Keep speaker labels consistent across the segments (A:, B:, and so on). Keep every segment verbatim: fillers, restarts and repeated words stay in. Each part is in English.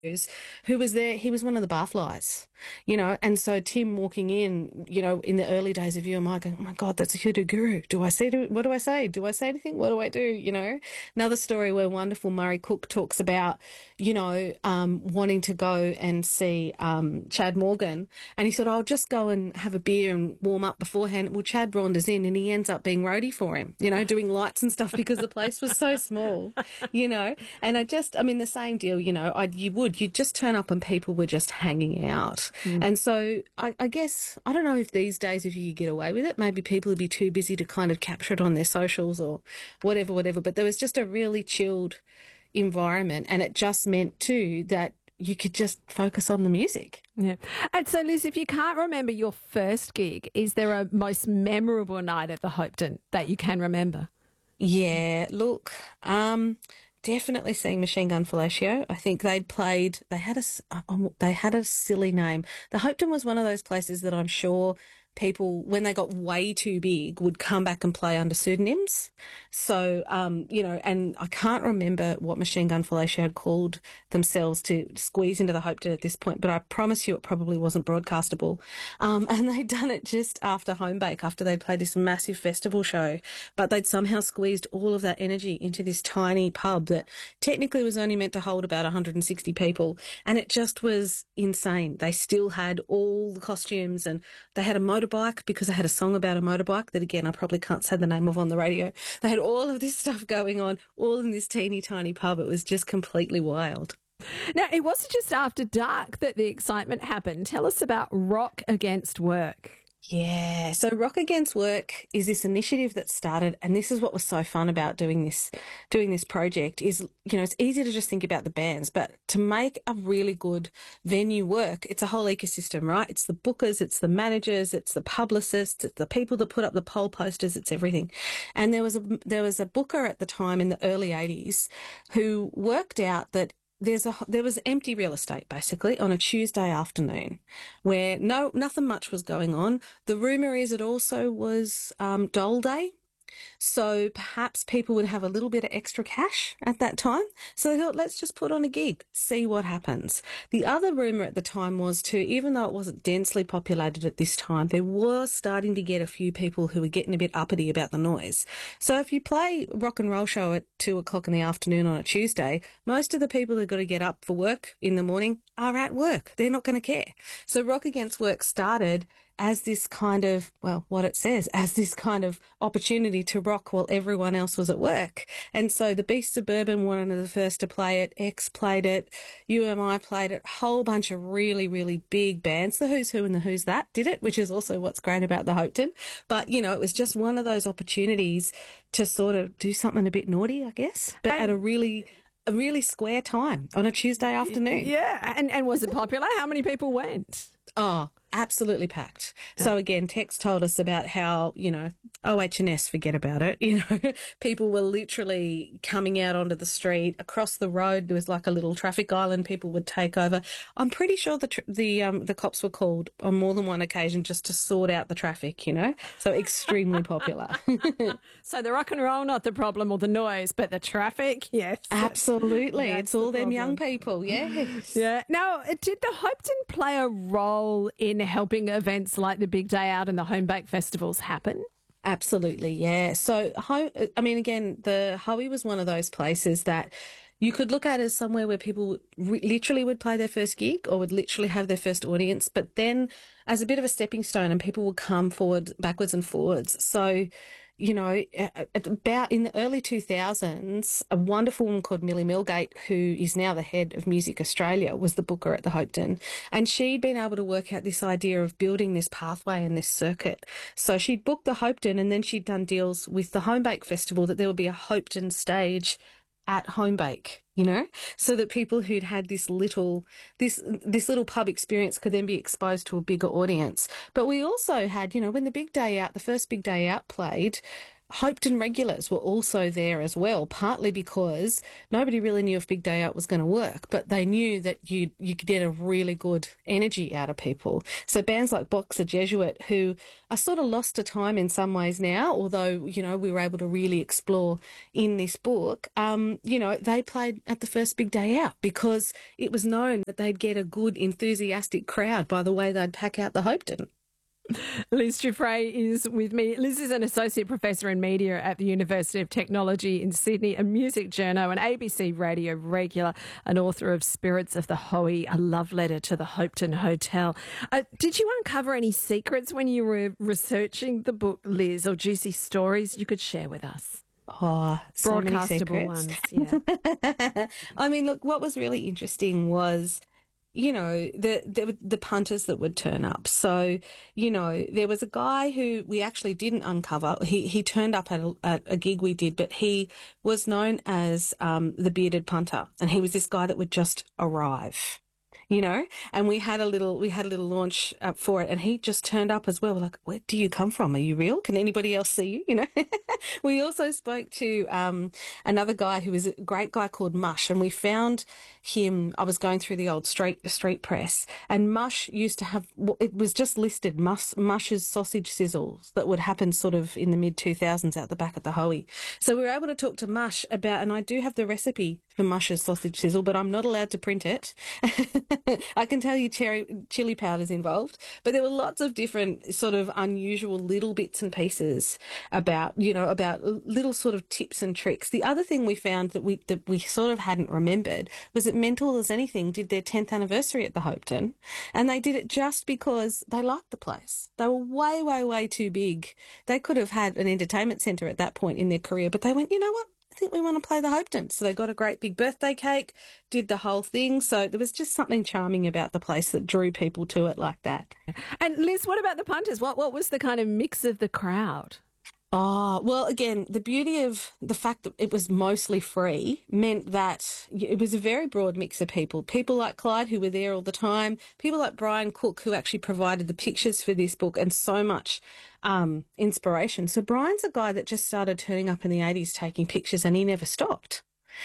A: who was there. He was one of the barflies, you know. And so Tim walking in, you know, in the early days of U M I, going, oh my God, that's a hoodoo guru. Do I say, do, what do I say? Do I say anything? What do I do? You know, another story where wonderful Murray Cook talks about, you know, um, wanting to go and see um, Chad Morgan. And he said, I'll just go and have a beer and warm up beforehand. Well, Chad wanders in and he ends up being roadie for him, you know, doing lights and stuff because the place was so small, you know. And I just, I mean, the same deal, you know, I, you would, you'd just turn up and people were just hanging out. Mm. And so I, I guess, I don't know if these days, if you could get away with it, maybe people would be too busy to kind of capture it on their socials or whatever, whatever. But there was just a really chilled environment, and it just meant too that you could just focus on the music.
B: Yeah. And so, Liz, if you can't remember your first gig, is there a most memorable night at the Hopetoun that you can remember?
A: Yeah, look, um, definitely seeing Machine Gun Fellatio. I think they'd played, they had a, um, they had a silly name. The Hopetoun was one of those places that I'm sure people, when they got way too big, would come back and play under pseudonyms. So, um, you know, and I can't remember what Machine Gun Fellatio had called themselves to squeeze into the Hopetoun at this point, but I promise you it probably wasn't broadcastable. Um, and they'd done it just after Homebake, after they'd played this massive festival show, but they'd somehow squeezed all of that energy into this tiny pub that technically was only meant to hold about one hundred sixty people. And it just was insane. They still had all the costumes, and they had a motorbike because they had a song about a motorbike that, again, I probably can't say the name of on the radio. They had all of this stuff going on, all in this teeny tiny pub. It was just completely wild.
B: Now, it wasn't just after dark that the excitement happened. Tell us about Rock Against Work.
A: Yeah, so Rock Against Work is this initiative that started, and this is what was so fun about doing this, doing this project is, you know, it's easy to just think about the bands, but to make a really good venue work, it's a whole ecosystem, right? It's the bookers, it's the managers, it's the publicists, it's the people that put up the poll posters, it's everything. And there was a, there was a booker at the time in the early eighties who worked out that There's a, there was empty real estate basically on a Tuesday afternoon where no, nothing much was going on. The rumour is it also was um, Dole Day. So perhaps people would have a little bit of extra cash at that time. So they thought, let's just put on a gig, see what happens. The other rumour at the time was too, even though it wasn't densely populated at this time, there was starting to get a few people who were getting a bit uppity about the noise. So if you play a rock and roll show at two o'clock in the afternoon on a Tuesday, most of the people who've got to get up for work in the morning are at work. They're not going to care. So Rock Against Work started as this kind of, well, what it says, as this kind of opportunity to rock while everyone else was at work. And so the Beast Suburban were one of the first to play it, X played it, U M I played it, a whole bunch of really, really big bands. The Who's Who and the Who's That did it, which is also what's great about the Hopetoun. But, you know, it was just one of those opportunities to sort of do something a bit naughty, I guess, but and- at a really... a really square time on a Tuesday afternoon.
B: Yeah. And, and was it popular? How many people went?
A: Oh, absolutely packed. So again, Tex told us about how, you know, O H and S, forget about it. You know, people were literally coming out onto the street. Across the road, there was like a little traffic island people would take over. I'm pretty sure the tr- the um the cops were called on more than one occasion just to sort out the traffic, you know. So extremely popular.
B: So the rock and roll, not the problem, or the noise, but the traffic, yes.
A: Absolutely. It's all the them young people, yes.
B: Yeah. Now, did the Hopetoun play a role in helping events like the Big Day Out and the Homebake festivals happen?
A: Absolutely, yeah. So, I mean, again, the Hoey was one of those places that you could look at as somewhere where people re- literally would play their first gig or would literally have their first audience, but then as a bit of a stepping stone, and people would come forward, backwards and forwards. So, you know, at about in the early two thousands, a wonderful woman called Millie Milgate, who is now the head of Music Australia, was the booker at the Hopetoun. And she'd been able to work out this idea of building this pathway and this circuit. So she'd booked the Hopetoun, and then she'd done deals with the Homebake Festival that there would be a Hopetoun stage at Homebake, you know, so that people who'd had this little, this, this little pub experience could then be exposed to a bigger audience. But we also had, you know, when the Big Day Out, the first Big Day Out played, Hopetoun regulars were also there as well, partly because nobody really knew if Big Day Out was going to work, but they knew that you you could get a really good energy out of people. So bands like Boxer Jesuit, who are sort of lost to time in some ways now, although, you know, we were able to really explore in this book, um, you know, they played at the first Big Day Out because it was known that they'd get a good, enthusiastic crowd by the way they'd pack out the Hopetoun.
B: Liz Giuffre is with me. Liz is an associate professor in media at the University of Technology in Sydney, a music journo, an A B C radio regular, and author of Spirits of the Hoey, a love letter to the Hopetoun Hotel. Uh, did you uncover any secrets when you were researching the book, Liz, or juicy stories you could share with us?
A: Oh, so many
B: Broadcastable
A: secrets.
B: ones, yeah.
A: I mean, look, what was really interesting was, you know, the, the the punters that would turn up. So, you know, there was a guy who we actually didn't uncover. He he turned up at a, at a gig we did, but he was known as um, the bearded punter, and he was this guy that would just arrive. You know, and we had a little we had a little launch uh, for it, and he just turned up as well. We're like, where do you come from? Are you real? Can anybody else see you? You know. We also spoke to um, another guy who was a great guy called Mush, and we found him. I was going through the old street street press, and Mush used to have. It was just listed Mush, Mush's sausage sizzles that would happen sort of in the mid two thousands out the back at the Hoey. So we were able to talk to Mush about, and I do have the recipe for Mush's sausage sizzle, but I'm not allowed to print it. I can tell you cherry chili powder's involved, but there were lots of different sort of unusual little bits and pieces about, you know, about little sort of tips and tricks. The other thing we found that we that we sort of hadn't remembered was that Mental as Anything did their tenth anniversary at the Hopetoun, and they did it just because they liked the place. They were way, way, way too big. They could have had an entertainment centre at that point in their career, but they went, you know what? I think we want to play the Hopetoun. So they got a great big birthday cake, did the whole thing. So there was just something charming about the place that drew people to it like that.
B: And Liz, what about the punters? What what was the kind of mix of the crowd?
A: Oh, well, again, the beauty of the fact that it was mostly free meant that it was a very broad mix of people. People like Clyde, who were there all the time, people like Brian Cook, who actually provided the pictures for this book and so much um, inspiration. So Brian's a guy that just started turning up in the eighties taking pictures, and he never stopped.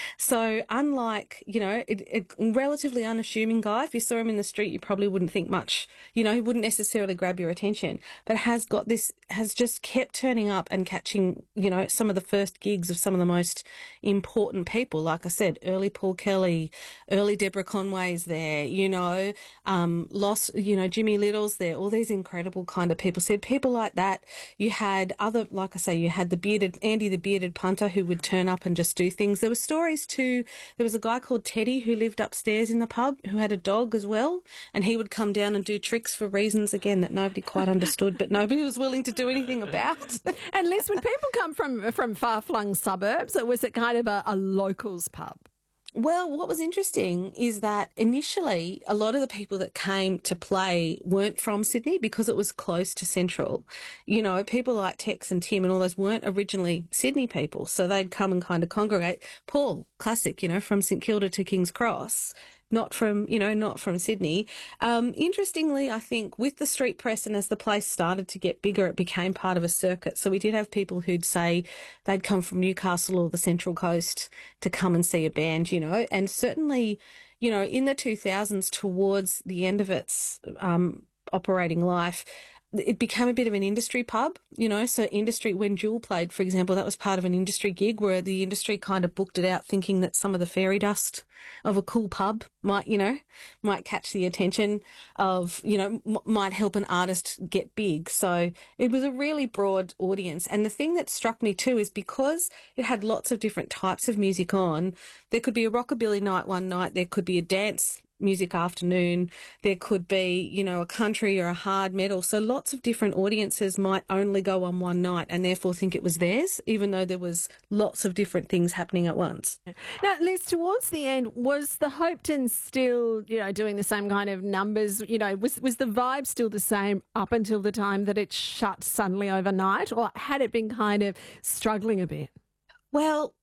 A: So unlike, you know, a, a relatively unassuming guy, if you saw him in the street, you probably wouldn't think much, you know, he wouldn't necessarily grab your attention, but has got this, has just kept turning up and catching, you know, some of the first gigs of some of the most important people. Like I said, early Paul Kelly, early Deborah Conway's there, you know, um, Lost, you know, Jimmy Little's there, all these incredible kind of people. So people like that. You had other, like I say, you had the bearded, Andy the bearded punter who would turn up and just do things. There were stories too. There was a guy called Teddy who lived upstairs in the pub who had a dog as well, and he would come down and do tricks for reasons, again, that nobody quite understood, but nobody was willing to do anything about.
B: And Liz, would people come from from far-flung suburbs, or was it kind of a, a locals pub?
A: Well, what was interesting is that initially a lot of the people that came to play weren't from Sydney because it was close to Central. You know, people like Tex and Tim and all those weren't originally Sydney people, so they'd come and kind of congregate. Paul, classic, you know, from St Kilda to King's Cross. Not from, you know, not from Sydney. Um, interestingly, I think with the street press and as the place started to get bigger, it became part of a circuit. So we did have people who'd say they'd come from Newcastle or the Central Coast to come and see a band, you know, and certainly, you know, in the two thousands towards the end of its um, operating life, it became a bit of an industry pub, you know, so industry, when Jewel played, for example, that was part of an industry gig where the industry kind of booked it out thinking that some of the fairy dust of a cool pub might, you know, might catch the attention of, you know, m- might help an artist get big. So it was a really broad audience. And the thing that struck me too is because it had lots of different types of music on, there could be a rockabilly night one night, there could be a dance music afternoon, there could be, you know, a country or a hard metal. So lots of different audiences might only go on one night and therefore think it was theirs, even though there was lots of different things happening at once.
B: Now, Liz, towards the end, was the Hopetoun still, you know, doing the same kind of numbers? You know, was was the vibe still the same up until the time that it shut suddenly overnight, or had it been kind of struggling a bit?
A: Well,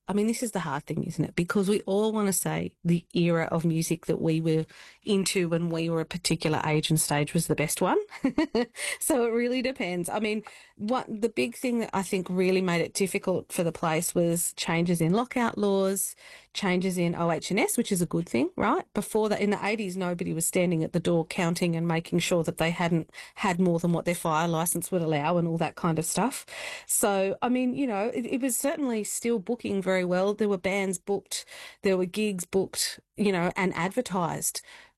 A: I mean, this is the hard thing, isn't it? Because we all want to say the era of music that we were into when we were a particular age and stage was the best one. So it really depends. I mean, what the big thing that I think really made it difficult for the place was changes in lockout laws, changes in O H and S, which is a good thing, right? Before that, in the eighties, nobody was standing at the door counting and making sure that they hadn't had more than what their fire license would allow and all that kind of stuff. So, I mean, you know, it, it was certainly still booking very well. There were bands booked, there were gigs booked, you know, and advertised